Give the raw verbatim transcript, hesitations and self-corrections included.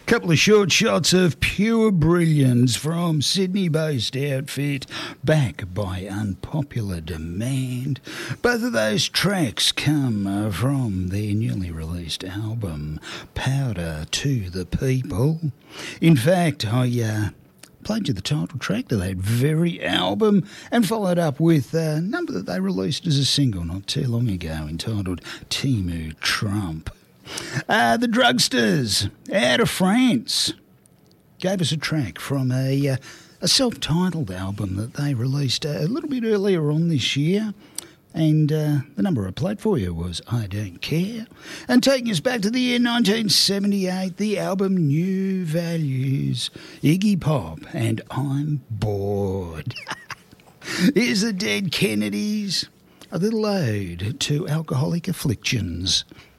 Couple of short shots of pure brilliance from Sydney-based outfit, back by unpopular demand. Both of those tracks come uh, from their newly released album, Powder to the People. In fact, I uh, played you the title track to that very album and followed up with a number that they released as a single not too long ago entitled Timu Trump. Uh, the Drugsters, out of France, gave us a track from a, uh, a self-titled album that they released uh, a little bit earlier on this year. And uh, the number I played for you was I Don't Care. And taking us back to the year nineteen seventy-eight, the album New Values, Iggy Pop and I'm Bored. Here's the Dead Kennedys, a little ode to alcoholic afflictions.